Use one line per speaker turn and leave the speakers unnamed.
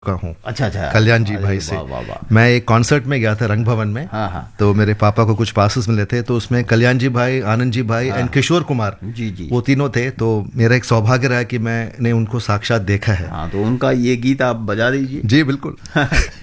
का हूँ।
अच्छा अच्छा,
कल्याण जी
अरे
भाई से।
वाह वाह वाह।
मैं एक कॉन्सर्ट में गया था रंग भवन में।
हाँ हाँ
तो मेरे पापा को कुछ पासेस मिले थे, तो उसमें कल्याण जी भाई, आनंद जी भाई
हाँ
एंड
हाँ।
किशोर कुमार,
जी जी।
वो तीनों थे। तो मेरा एक सौभाग्य रहा कि मैंने उनको साक्षात देखा है।
हाँ, तो उनका ये गीत आप बजा दीजिए।
जी बिल्कुल।